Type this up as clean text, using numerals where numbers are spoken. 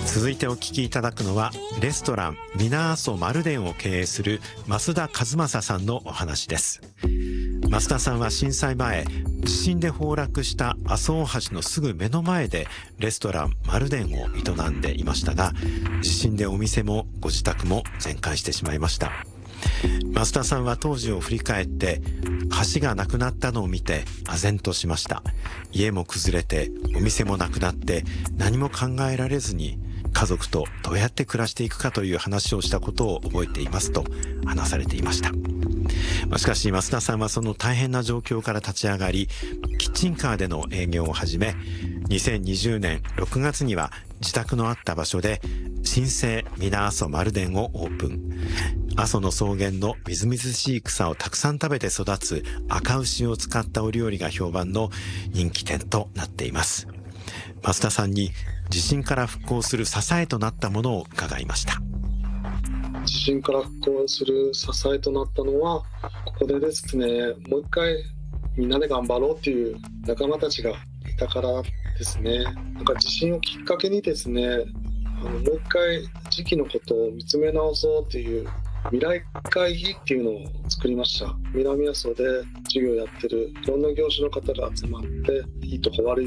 続いてお聞きいただくのは、レストランミナーソ丸伝を経営する増田和正さんのお話です。増田さんは震災前、地震で崩落した阿蘇大橋のすぐ目の前でレストラン丸伝を営んでいましたが、地震でお店もご自宅も全壊してしまいました。増田さんは当時を振り返って、橋がなくなったのを見て唖然としました。家も崩れてお店もなくなって、何も考えられずに家族とどうやって暮らしていくかという話をしたことを覚えていますと話されていました。しかし増田さんはその大変な状況から立ち上がり、キッチンカーでの営業を始め、2020年6月には自宅のあった場所で新生ミナーソ丸伝をオープン。阿蘇の草原のみずみずしい草をたくさん食べて育つ赤牛を使ったお料理が評判の人気店となっています。増田さんに地震から復興する支えとなったものを伺いました。 地震から復興する支えとなったのは、ここでですね、もう一回みんなで頑張ろうっていう仲間たちがいたからですね。地震をきっかけにですね、もう一回時期のことを見つめ直そうっていう未来会議っていうのを作りました。南阿蘇で授業やってるいろんな業種の方が集まって、いいとこ悪い